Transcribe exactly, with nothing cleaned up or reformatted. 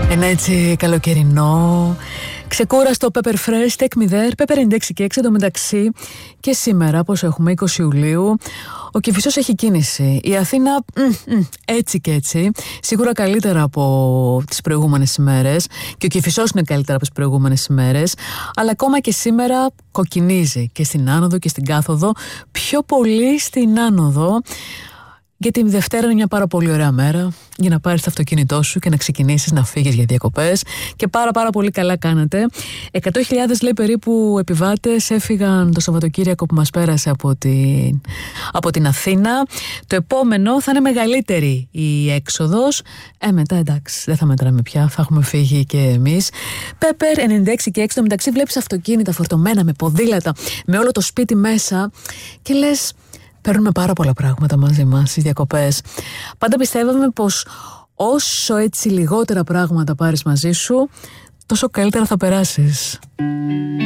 Ένα έτσι καλοκαιρινό, ξεκούραστο Pepper Fresh, Take Me There, Pepper ενενήντα έξι και έξι. Εν τω μεταξύ και σήμερα, όπως έχουμε είκοσι Ιουλίου, ο Κηφισός έχει κίνηση. Η Αθήνα μ, μ, έτσι και έτσι, σίγουρα καλύτερα από τις προηγούμενες ημέρες, και ο Κηφισός είναι καλύτερα από τις προηγούμενες ημέρες, αλλά ακόμα και σήμερα κοκκινίζει και στην άνοδο και στην κάθοδο, πιο πολύ στην άνοδο. Γιατί η Δευτέρα είναι μια πάρα πολύ ωραία μέρα για να πάρεις το αυτοκίνητό σου και να ξεκινήσεις να φύγεις για διακοπές, και πάρα πάρα πολύ καλά κάνετε. εκατό χιλιάδες λέει περίπου επιβάτες έφυγαν το Σαββατοκύριακο που μας πέρασε από την, από την Αθήνα. Το επόμενο θα είναι μεγαλύτερη η έξοδος. Ε, μετά εντάξει, δεν θα μετράμε πια, θα έχουμε φύγει και εμείς. Pepper ενενήντα έξι και έξι. Το μεταξύ βλέπεις αυτοκίνητα φορτωμένα με ποδήλατα, με όλο το σπίτι μέσα, και λες, παίρνουμε πάρα πολλά πράγματα μαζί μας στις διακοπές. Πάντα πιστεύαμε πως όσο έτσι λιγότερα πράγματα πάρεις μαζί σου, τόσο καλύτερα θα περάσεις.